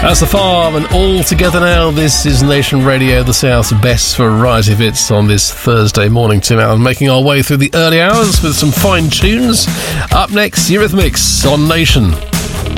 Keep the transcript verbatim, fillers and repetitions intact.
That's The Farm and All Together Now. This is Nation Radio, the South's best variety of hits on this Thursday morning. Tim Allen making our way through the early hours with some fine tunes. Up next, Eurythmics on Nation.